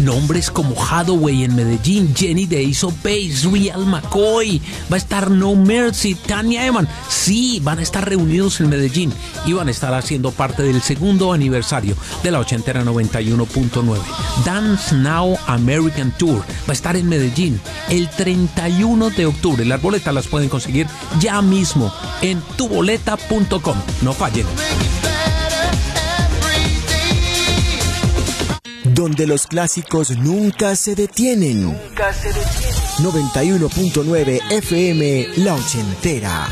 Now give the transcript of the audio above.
Nombres como Hathaway en Medellín, Jenny de Ace of Base, Real McCoy, va a estar No Mercy, Tanya Evan. Sí, van a estar reunidos en Medellín y van a estar haciendo parte del segundo aniversario de la ochentera 91.9. Dance Now American Tour va a estar en Medellín el 31 de octubre. Las boletas las pueden conseguir ya mismo en tuboleta.com. No fallen. Donde los clásicos nunca se detienen. 91.9 FM La Ochentera.